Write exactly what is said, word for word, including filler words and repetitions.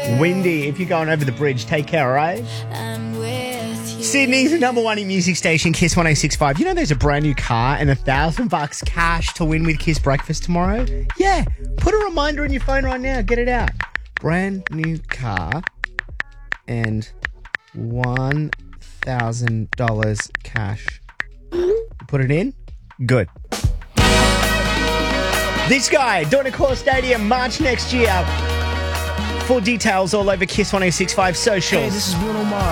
Windy, if you're going over the bridge, take care, all right? Sydney's the number one in music station, Kiss one oh six point five. You know there's a brand new car and a thousand bucks cash to win with Kiss Breakfast tomorrow? Yeah, put a reminder on your phone right now. Get it out. Brand new car and one thousand dollars cash. Put it in? Good. This guy, doing a Core Stadium March next year. Full details all over Kiss one oh six point five socials. Hey, this is Bruno Mars.